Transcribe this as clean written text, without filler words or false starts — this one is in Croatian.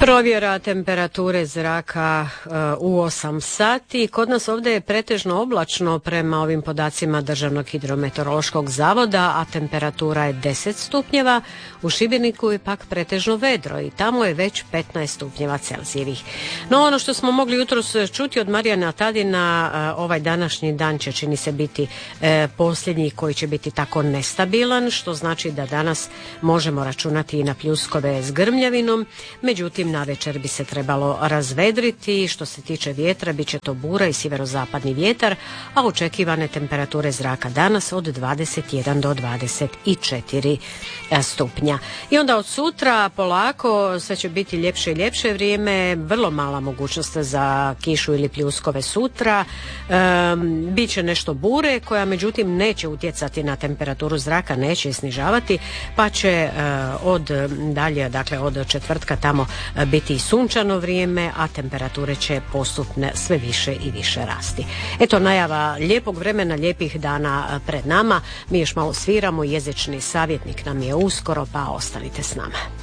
Provjera temperature zraka u 8 sati. Kod nas ovdje je pretežno oblačno prema ovim podacima Državnog hidrometeorološkog zavoda, a temperatura je 10 stupnjeva. U Šibeniku je pak pretežno vedro i tamo je već 15 stupnjeva Celzijevih. No ono što smo mogli jutros čuti od Marijana Tadina, ovaj današnji dan će čini se biti posljednji koji će biti tako nestabilan, što znači da danas možemo računati i na pljuskove s grmljavinom. Međutim, navečer bi se trebalo razvedriti. Što se tiče vjetra, bit će to bura i sjeverozapadni vjetar, a očekivane temperature zraka danas od 21 do 24 stupnja. I onda od sutra polako sve će biti ljepše i ljepše vrijeme, vrlo mala mogućnost za kišu ili pljuskove sutra. Biće nešto bure koja međutim neće utjecati na temperaturu zraka, neće je snižavati, pa će od četvrtka tamo biti i sunčano vrijeme, a temperature će postupno sve više i više rasti. Eto najava lijepog vremena, lijepih dana pred nama. Mi još malo sviramo, jezični savjetnik nam je uskoro, pa ostanite s nama.